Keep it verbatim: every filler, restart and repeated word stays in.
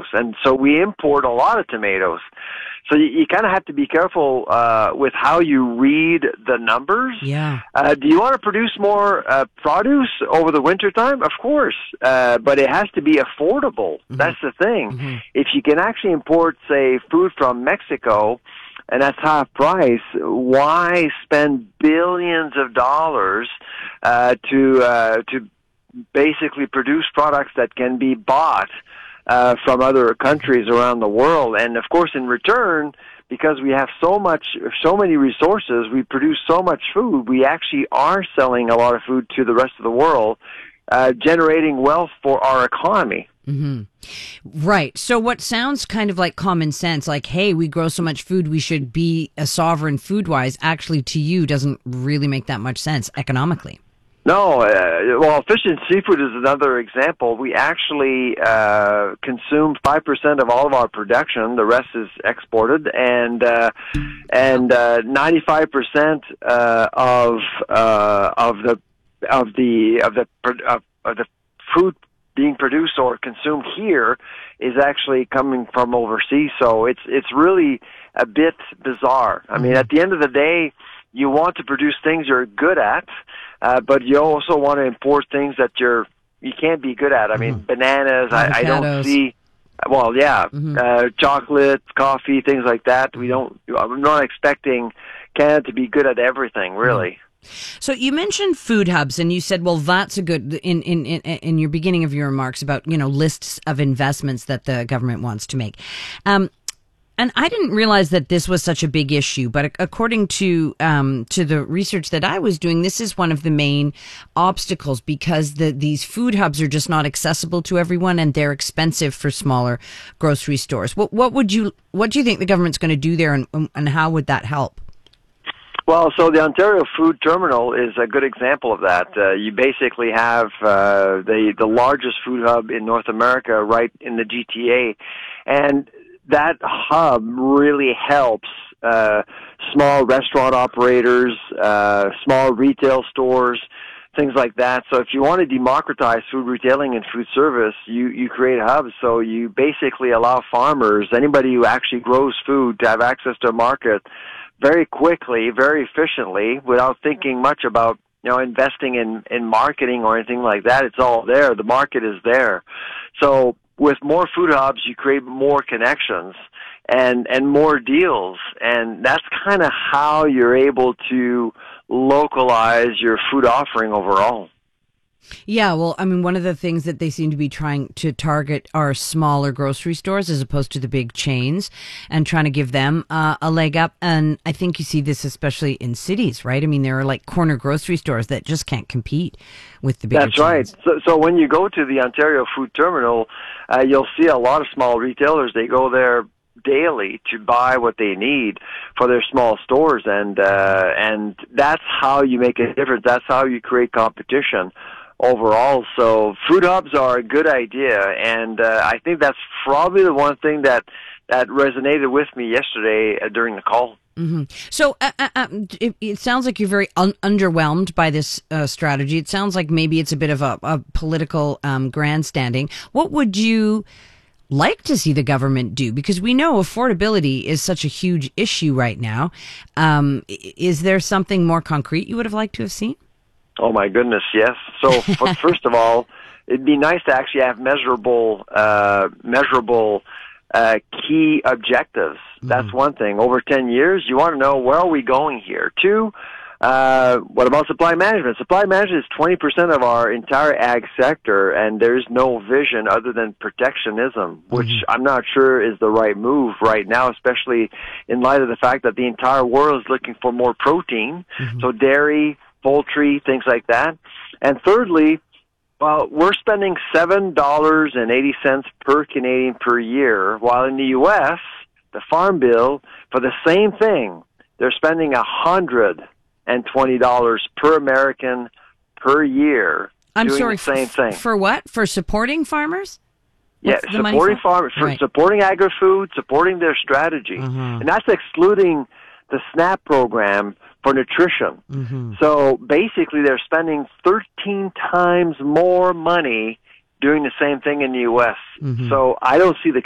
and so we import a lot of tomatoes. So you, you kind of have to be careful uh, with how you read the numbers. Yeah. Uh, do you want to produce more uh, produce over the wintertime? Of course, uh, but it has to be affordable. Mm-hmm. That's the thing. Mm-hmm. If you can actually import, say, food from Mexico, and that's half price, why spend billions of dollars uh, to uh, to basically produce products that can be bought Uh, from other countries around the world? And of course, in return, because we have so much, so many resources, we produce so much food, we actually are selling a lot of food to the rest of the world, uh, generating wealth for our economy. Mm-hmm. Right. So what sounds kind of like common sense, like, hey, we grow so much food, we should be a sovereign food-wise, actually to you doesn't really make that much sense economically. No, uh, well, fish and seafood is another example. We actually uh, consume five percent of all of our production. The rest is exported, and uh, and uh, ninety-five percent uh, of uh, of the of the of the of, of the food being produced or consumed here is actually coming from overseas. So it's it's really a bit bizarre. I mean, at the end of the day, you want to produce things you're good at. Uh, but you also want to import things that you're you can't be good at. I mean, mm-hmm. bananas. I, I don't see. Well, yeah, mm-hmm. uh, chocolate, coffee, things like that. We don't. I'm not expecting Canada to be good at everything, really. Mm-hmm. So you mentioned food hubs, and you said, "Well, that's a good." In in in in your beginning of your remarks about you know lists of investments that the government wants to make. Um, And I didn't realize that this was such a big issue, but according to um, to the research that I was doing, this is one of the main obstacles because the, these food hubs are just not accessible to everyone, and they're expensive for smaller grocery stores. What what would you what do you think the government's going to do there, and and how would that help? Well, so the Ontario Food Terminal is a good example of that. Uh, you basically have uh, the the largest food hub in North America, right in the G T A, and that hub really helps uh, small restaurant operators, uh, small retail stores, things like that. So if you want to democratize food retailing and food service, you, you create hubs. So you basically allow farmers, anybody who actually grows food, to have access to a market very quickly, very efficiently, without thinking much about you know investing in, in marketing or anything like that. It's all there. The market is there. So with more food hubs, you create more connections and, and more deals. And that's kind of how you're able to localize your food offering overall. Yeah, well, I mean, one of the things that they seem to be trying to target are smaller grocery stores as opposed to the big chains and trying to give them uh, a leg up. And I think you see this especially in cities, right? I mean, there are like corner grocery stores that just can't compete with the bigger That's right. chains. So, so when you go to the Ontario Food Terminal, uh, you'll see a lot of small retailers. They go there daily to buy what they need for their small stores, and uh, and that's how you make a difference. That's how you create competition overall. So food hubs are a good idea, and uh, I think that's probably the one thing that that resonated with me yesterday uh, during the call. Mm-hmm. So uh, uh, it, it sounds like you're very un- underwhelmed by this uh, strategy. It sounds like maybe it's a bit of a, a political um, grandstanding. What would you like to see the government do? Because we know affordability is such a huge issue right now. Um, is there something more concrete you would have liked to have seen? Oh my goodness, yes. So first of all, it'd be nice to actually have measurable, uh, measurable uh, key objectives. That's mm-hmm. one thing. Over ten years, you want to know, where are we going here? Two, uh, what about supply management? Supply management is twenty percent of our entire ag sector, and there's no vision other than protectionism, which mm-hmm. I'm not sure is the right move right now, especially in light of the fact that the entire world is looking for more protein. Mm-hmm. So dairy, poultry, things like that. And thirdly, well, we're spending seven dollars and eighty cents per Canadian per year, while in the U S, the Farm Bill, for the same thing, they're spending one hundred twenty dollars per American per year. I'm doing sorry, the same f- thing. For what? For supporting farmers? What's yeah, supporting farmers, for right. supporting agri-food, supporting their strategy. Mm-hmm. And that's excluding the SNAP program for nutrition. Mm-hmm. So basically they're spending thirteen times more money doing the same thing in the U S. Mm-hmm. So I don't see the